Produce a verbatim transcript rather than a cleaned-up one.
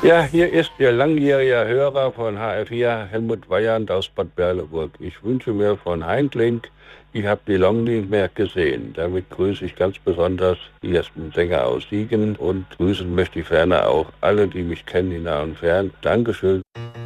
Ja, hier ist Ihr langjähriger Hörer von H R vier, Helmut Weyand aus Bad Berleburg. Ich wünsche mir von Heindlink, ich habe die Long nicht mehr gesehen. Damit grüße ich ganz besonders die ersten Sänger aus Siegen und grüßen möchte ich ferner auch alle, die mich kennen, in nah und fern. Dankeschön.